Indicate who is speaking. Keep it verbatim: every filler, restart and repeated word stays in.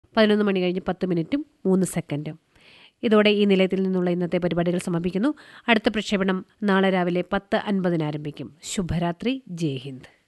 Speaker 1: പതിനൊന്ന് മണി കഴിഞ്ഞ് പത്ത് മിനിറ്റും മൂന്ന് സെക്കൻഡും. ഇതോടെ ഈ നിലയത്തിൽ നിന്നുള്ള ഇന്നത്തെ പരിപാടികൾ സമാപിക്കുന്നു. അടുത്ത പ്രക്ഷേപണം നാളെ രാവിലെ പത്ത് അൻപതിന് ആരംഭിക്കും. ശുഭരാത്രി. ജയ് ഹിന്ദ്.